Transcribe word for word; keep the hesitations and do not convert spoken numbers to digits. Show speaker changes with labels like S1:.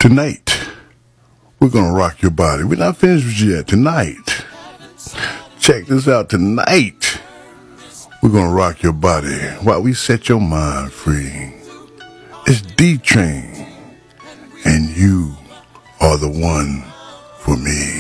S1: Tonight, we're going to rock your body. We're not finished with you yet. Tonight, check this out. Tonight, we're going to rock your body while we set your mind free. It's D-Train, and you are the one for me.